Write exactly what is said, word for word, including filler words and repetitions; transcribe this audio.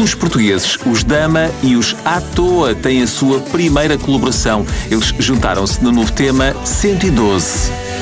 Os portugueses, os Dama e os À Toa, têm a sua primeira colaboração. Eles juntaram-se no novo tema cento e doze.